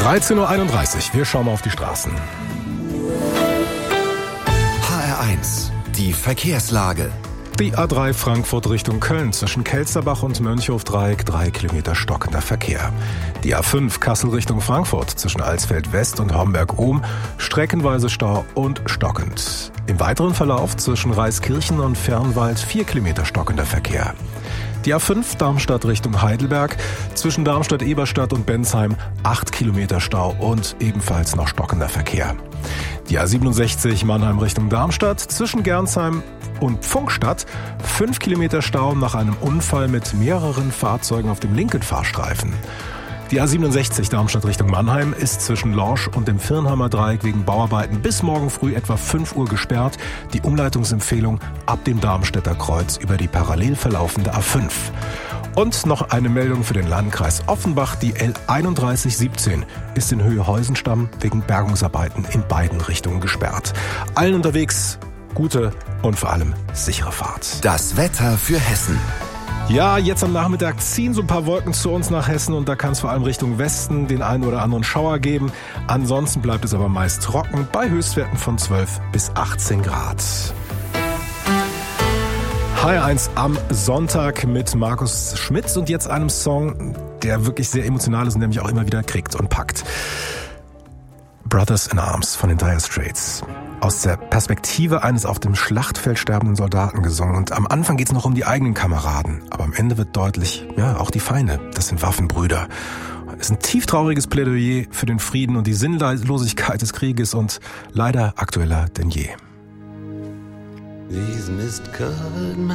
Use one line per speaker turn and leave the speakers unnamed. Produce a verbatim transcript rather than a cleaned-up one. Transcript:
dreizehn Uhr einunddreißig, wir schauen mal auf die Straßen.
H R eins, die Verkehrslage.
Die A drei Frankfurt Richtung Köln zwischen Kelsterbach und Mönchhof-Dreieck, drei Kilometer stockender Verkehr. Die A fünf Kassel Richtung Frankfurt zwischen Alsfeld West und Homberg-Ohm, streckenweise Stau und stockend. Im weiteren Verlauf zwischen Reiskirchen und Fernwald vier Kilometer stockender Verkehr. Die A fünf Darmstadt Richtung Heidelberg zwischen Darmstadt-Eberstadt und Bensheim acht Kilometer Stau und ebenfalls noch stockender Verkehr. Die A siebenundsechzig Mannheim Richtung Darmstadt zwischen Gernsheim und Pfunkstadt fünf Kilometer Stau nach einem Unfall mit mehreren Fahrzeugen auf dem linken Fahrstreifen. Die A siebenundsechzig Darmstadt Richtung Mannheim ist zwischen Lorsch und dem Firnheimer Dreieck wegen Bauarbeiten bis morgen früh etwa fünf Uhr gesperrt. Die Umleitungsempfehlung ab dem Darmstädter Kreuz über die parallel verlaufende A fünf. Und noch eine Meldung für den Landkreis Offenbach. Die L einunddreißig siebzehn ist in Höhe Heusenstamm wegen Bergungsarbeiten in beiden Richtungen gesperrt. Allen unterwegs gute und vor allem sichere Fahrt.
Das Wetter für Hessen.
Ja, jetzt am Nachmittag ziehen so ein paar Wolken zu uns nach Hessen und da kann es vor allem Richtung Westen den einen oder anderen Schauer geben. Ansonsten bleibt es aber meist trocken bei Höchstwerten von zwölf bis achtzehn Grad. H R eins am Sonntag mit Markus Schmitz und jetzt einem Song, der wirklich sehr emotional ist und der mich auch immer wieder kriegt und packt. Brothers in Arms von den Dire Straits. Aus der Perspektive eines auf dem Schlachtfeld sterbenden Soldaten gesungen. Und am Anfang geht's noch um die eigenen Kameraden. Aber am Ende wird deutlich, ja, auch die Feinde, das sind Waffenbrüder. Es ist ein tieftrauriges Plädoyer für den Frieden und die Sinnlosigkeit des Krieges und leider aktueller denn je.
These mist-covered